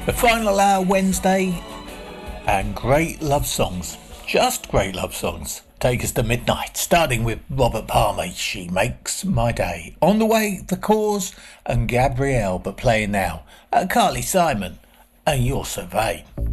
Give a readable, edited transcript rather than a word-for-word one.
The final hour Wednesday, and great love songs, just great love songs, take us to midnight, starting with Robert Palmer, She Makes My Day. On the way, The Cause and Gabrielle, but playing now, Carly Simon, and You're So Vain.